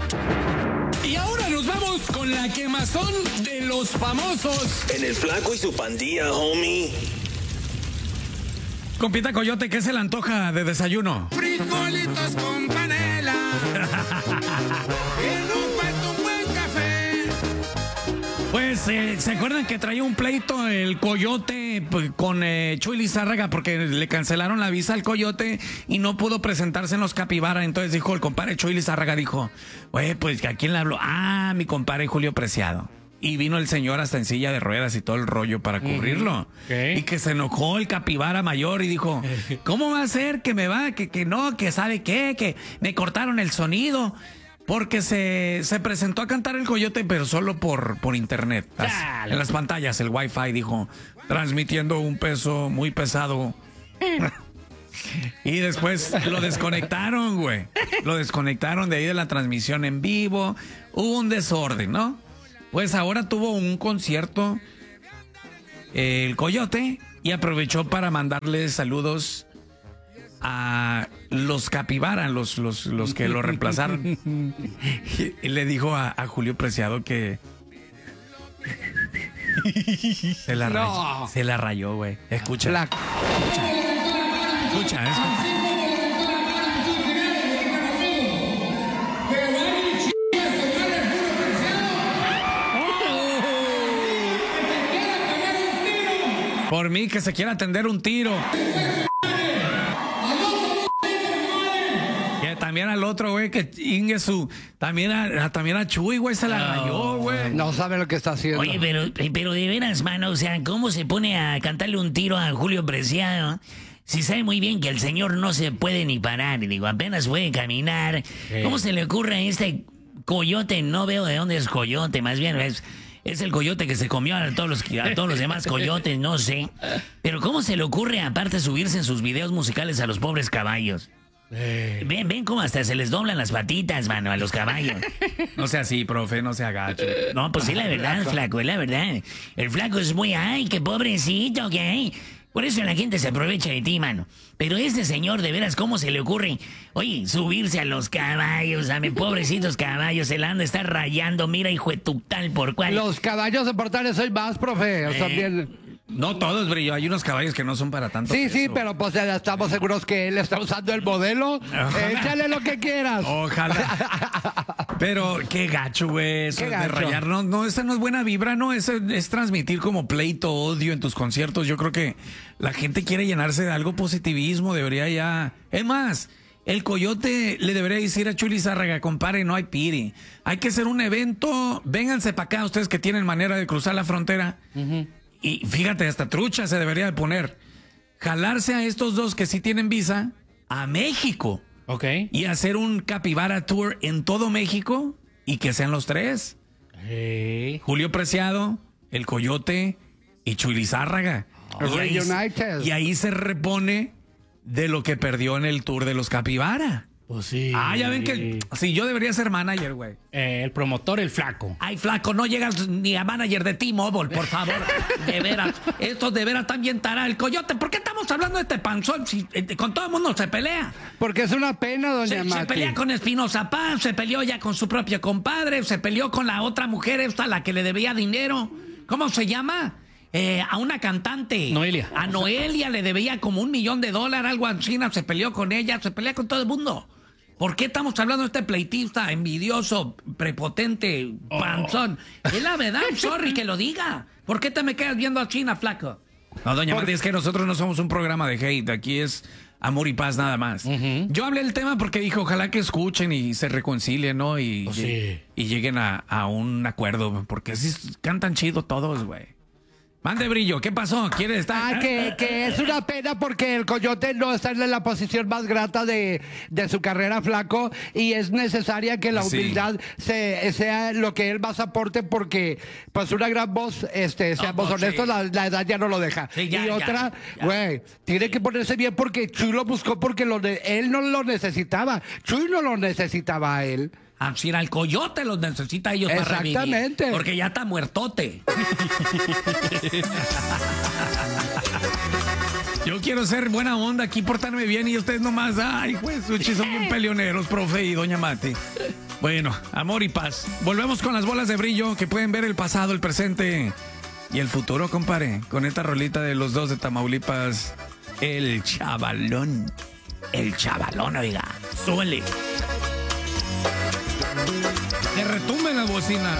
Y ahora nos vamos con la quemazón de los famosos. En el Flaco y su pandilla, homie. Compita Coyote, ¿qué se le antoja de desayuno? Frijolitos con panela. Y no falta un buen café. Pues, ¿se acuerdan que traía un pleito el Coyote con Chuy Lizárraga porque le cancelaron la visa al Coyote y no pudo presentarse en los Capibara? Entonces dijo el compadre Chuy Lizárraga, dijo, oye, pues, ¿a quién le habló? Ah, mi compadre Julio Preciado. Y vino el señor hasta en silla de ruedas y todo el rollo para cubrirlo. ¿Qué? Y que se enojó el capibara mayor y dijo, ¿cómo va a ser que me va? Que no, que sabe qué, que me cortaron el sonido. Porque se presentó a cantar el Coyote, pero solo por internet. En las pantallas, el Wi-Fi, dijo, transmitiendo un peso muy pesado. Y después lo desconectaron, güey. Lo desconectaron de ahí de la transmisión en vivo. Hubo un desorden, ¿no? Pues ahora tuvo un concierto el Coyote y aprovechó para mandarle saludos a los Capibara, los que lo reemplazaron. Y le dijo a Julio Preciado que se la rayó, güey. Escucha. Escucha. Por mí, que se quiera atender un tiro. Que también al otro, güey, que ingue su... También a Chuy, güey, se la rayó, güey. No sabe lo que está haciendo. Oye, pero de veras, mano, o sea, ¿cómo se pone a cantarle un tiro a Julio Preciado? Si sabe muy bien que el señor no se puede ni parar, digo, apenas puede caminar. ¿Cómo se le ocurre a este Coyote? No veo de dónde es Coyote, más bien es el Coyote que se comió a todos los demás coyotes, no sé. Pero ¿cómo se le ocurre, aparte, subirse en sus videos musicales a los pobres caballos? Ven cómo hasta se les doblan las patitas, mano, a los caballos. No sea así, profe, no se agache. No, pues sí, la verdad, flaco, es la verdad. El flaco es muy, ay, qué pobrecito, que hay. Por eso la gente se aprovecha de ti, mano. Pero este señor, de veras, ¿cómo se le ocurre? Oye, subirse a los caballos, a mis pobrecitos caballos, se la han de estar rayando, mira, hijo de tu tal por cual. Los caballos de Portales soy más, profe. O sea, bien... No todos, Brillo. Hay unos caballos que no son para tanto. Sí, peso. pero pues ya estamos seguros que él está usando el modelo. Échale lo que quieras. Ojalá. Pero qué gacho, güey. Eso de rayar. No, esa no es buena vibra, no. Es transmitir como pleito, odio en tus conciertos. Yo creo que la gente quiere llenarse de algo positivismo. Debería ya... Es más, el Coyote le debería decir a Chuy Lizárraga, compadre, no hay piri. Hay que hacer un evento. Vénganse para acá, ustedes que tienen manera de cruzar la frontera. Y fíjate, hasta trucha se debería de poner. Jalarse a estos dos que sí tienen visa a México. Ok. Y hacer un Capibara Tour en todo México y que sean los tres. Julio Preciado, el Coyote y Chuy Lizárraga. Y ahí se repone de lo que perdió en el tour de los Capibara. Pues sí. Ah, ya ven que... Sí, yo debería ser manager, güey. El promotor, el flaco. Ay, flaco, no llegas ni a manager de T-Mobile, por favor. De veras, esto de veras también estará el Coyote. ¿Por qué estamos hablando de este panzón si con todo el mundo se pelea? Porque es una pena, doña Mati. Se pelea con Espinoza Paz, se peleó ya con su propio compadre, se peleó con la otra mujer esta, la que le debía dinero. ¿Cómo se llama? A una cantante. Noelia. A Noelia le debía como $1 millón, algo así, se peleó con ella, se pelea con todo el mundo. ¿Por qué estamos hablando de este pleitista envidioso, prepotente, panzón? Es la verdad, sorry que lo diga. ¿Por qué te me quedas viendo a China, flaco? No, doña Mati, es que nosotros no somos un programa de hate. Aquí es amor y paz nada más. Yo hablé del tema porque dije, ojalá que escuchen y se reconcilien, ¿no? Y lleguen a un acuerdo. Porque así cantan chido todos, güey. Mande, Brillo, ¿qué pasó? ¿Quiere estar? Que es una pena porque el Coyote no está en la posición más grata de su carrera, flaco, y es necesaria que la humildad sea lo que él más aporte porque, pues, una gran voz, seamos honestos, la edad ya no lo deja. Sí, ya, y otra, güey, tiene que ponerse bien porque Chuy lo buscó porque él no lo necesitaba. Chuy no lo necesitaba a él. Si el Coyote los necesita a ellos para revivir. Exactamente. Porque ya está muertote. Yo quiero ser buena onda aquí, portarme bien y ustedes nomás, ay, pues, son bien peleoneros, profe y doña Mati. Bueno, amor y paz. Volvemos con las bolas de brillo que pueden ver el pasado, el presente y el futuro, compadre. Con esta rolita de los dos de Tamaulipas, El Chavalón. El Chavalón, oiga. Súbele. Que retumbe la bocina.